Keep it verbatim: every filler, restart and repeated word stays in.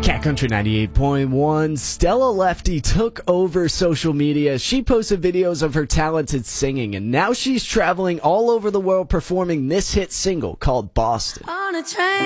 Cat Country ninety-eight point one. Stella Lefty took over social media. She posted videos of her talented singing, and now she's traveling all over the world performing this hit single called Boston. On a train.